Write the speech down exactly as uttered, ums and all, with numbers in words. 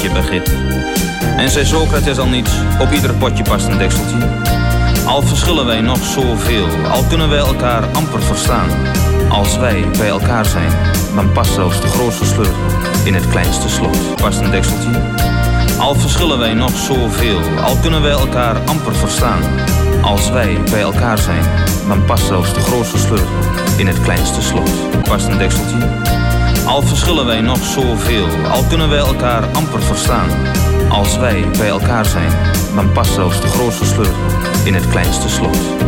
je begit. En zei Socrates al niets, op ieder potje past een dekseltje. Al verschillen wij nog zoveel, al kunnen wij elkaar amper verstaan. Als wij bij elkaar zijn, dan past zelfs de grootste sleutel in het kleinste slot. Past een dekseltje. Al verschillen wij nog zoveel, al kunnen wij elkaar amper verstaan. Als wij bij elkaar zijn, dan past zelfs de grootste sleutel in het kleinste slot. Past een dekseltje. Al verschillen wij nog zoveel, al kunnen wij elkaar amper verstaan. Als wij bij elkaar zijn, dan past zelfs de grootste sleutel in het kleinste slot.